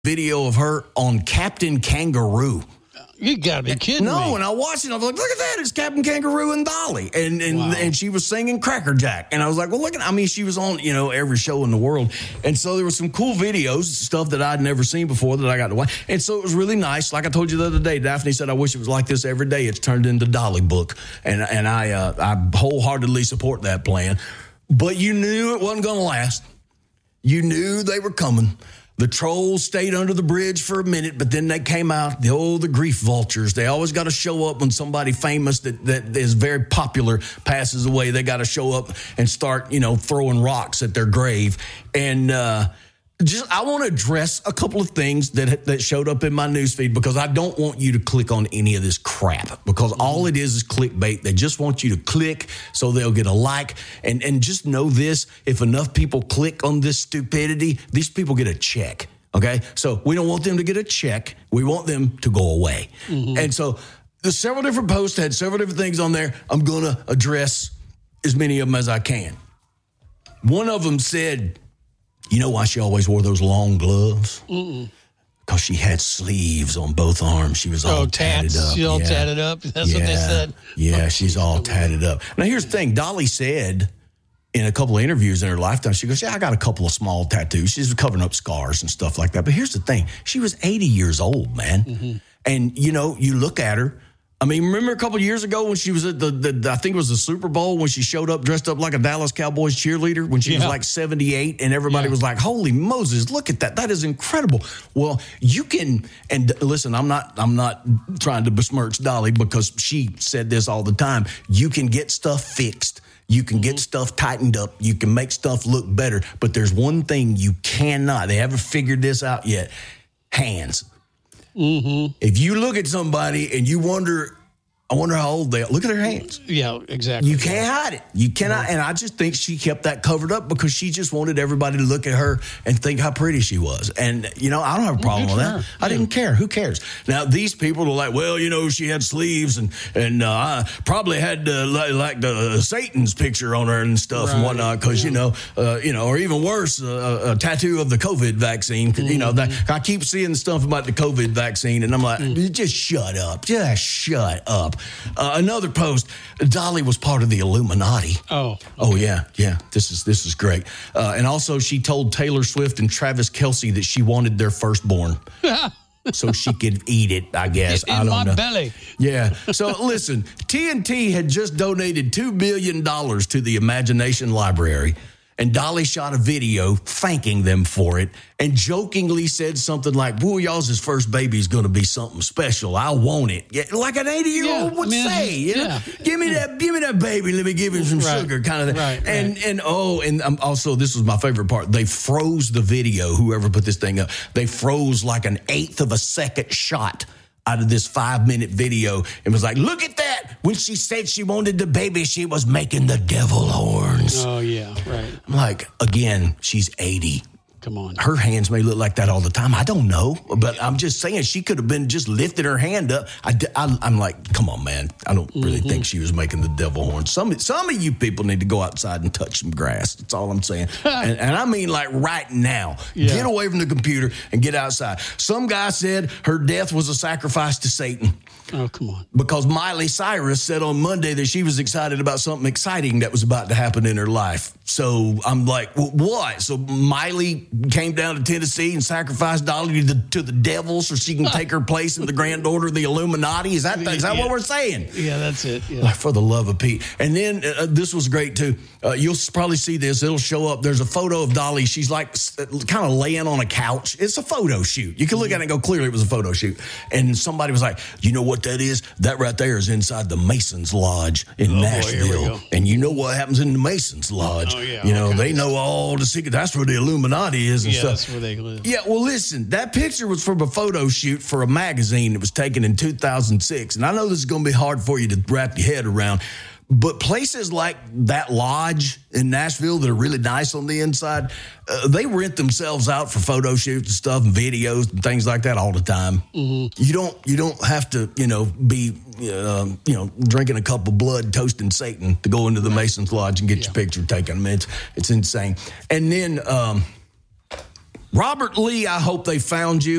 video of her on Captain Kangaroo. You gotta be kidding me. No, and I watched it. I was like, look at that. It's Captain Kangaroo and Dolly. And she was singing Cracker Jack. And I was like, well, look at, she was on, every show in the world. And so there were some cool videos, stuff that I'd never seen before that I got to watch. And so it was really nice. Like I told you the other day, Daphne said, I wish it was like this every day. It's turned into Dolly Book. And I wholeheartedly support that plan. But you knew it wasn't going to last. You knew they were coming. The trolls stayed under the bridge for a minute, but then they came out. The grief vultures. They always got to show up when somebody famous that is very popular passes away. They got to show up and start, throwing rocks at their grave. And I want to address a couple of things that showed up in my newsfeed because I don't want you to click on any of this crap because all it is clickbait. They just want you to click so they'll get a like. And just know this, if enough people click on this stupidity, these people get a check, okay? So we don't want them to get a check. We want them to go away. Mm-hmm. And so there's several different posts, had several different things on there. I'm going to address as many of them as I can. One of them said, you know why she always wore those long gloves? Because she had sleeves on both arms. She was all tatted up. She's all tatted up? That's what they said? Yeah, she's all tatted up. Now, here's the thing. Dolly said in a couple of interviews in her lifetime, she goes, I got a couple of small tattoos. She's covering up scars and stuff like that. But here's the thing. She was 80 years old, man. Mm-hmm. And, you look at her. Remember a couple of years ago when she was at I think it was the Super Bowl when she showed up dressed up like a Dallas Cowboys cheerleader when she was like 78 and everybody was like, holy Moses, look at that. That is incredible. Well, you can, and listen, I'm not trying to besmirch Dolly because she said this all the time. You can get stuff fixed. You can get stuff tightened up. You can make stuff look better. But there's one thing you cannot. They haven't figured this out yet. Hands. Mm-hmm. If you look at somebody and you wonder, I wonder how old they are. Look at their hands. Yeah, exactly. You can't hide it. You cannot. And I just think she kept that covered up because she just wanted everybody to look at her and think how pretty she was. And, I don't have a problem with that. I didn't care. Who cares? Now, these people are like, well, she had sleeves and I probably had Satan's picture on her and stuff and whatnot because, or even worse, a tattoo of the COVID vaccine. I keep seeing stuff about the COVID vaccine and I'm like, just shut up. Just shut up. Another post, Dolly was part of the Illuminati. Oh, okay. Oh yeah. This is great. And also, she told Taylor Swift and Travis Kelce that she wanted their firstborn, so she could eat it. I guess I don't know. Belly. Yeah. So listen, TNT had just donated $2 billion to the Imagination Library. And Dolly shot a video thanking them for it and jokingly said something like, boy, y'all's first baby's going to be something special. I want it. Yeah, like an 80-year-old would say. Give me that baby. Let me give him some sugar kind of thing. And also, this was my favorite part. They froze the video, whoever put this thing up. They froze like an eighth of a second shot out of this 5-minute video and was like, look at that. When she said she wanted the baby, she was making the devil horns. Oh, yeah, right. I'm like, again, she's 80. Come on. Her hands may look like that all the time. I don't know. But I'm just saying she could have been just lifted her hand up. I'm like, come on, man. I don't really think she was making the devil horn. Some of you people need to go outside and touch some grass. That's all I'm saying. and I mean like right now. Yeah. Get away from the computer and get outside. Some guy said her death was a sacrifice to Satan. Oh, come on. Because Miley Cyrus said on Monday that she was excited about something exciting that was about to happen in her life. So I'm like, well, what? So Miley came down to Tennessee and sacrificed Dolly to the devil so she can take her place in the Grand Order of the Illuminati? Is that what we're saying? Yeah, that's it. Yeah. Like, for the love of Pete. And then this was great, too. You'll probably see this. It'll show up. There's a photo of Dolly. She's like kind of laying on a couch. It's a photo shoot. You can look at it and go, clearly it was a photo shoot. And somebody was like, you know what that is? That right there is inside the Masons Lodge in Nashville. And you know what happens in the Masons Lodge. Oh, yeah, they know all the secrets. That's where the Illuminati is and stuff. That's where they live. Yeah, well, listen, that picture was from a photo shoot for a magazine that was taken in 2006. And I know this is going to be hard for you to wrap your head around. But places like that lodge in Nashville that are really nice on the inside, they rent themselves out for photo shoots and stuff and videos and things like that all the time. Mm-hmm. You don't have to, be, drinking a cup of blood, toasting Satan to go into the Masons Lodge and get your picture taken. I mean, it's insane. And then Robert Lee, I hope they found you.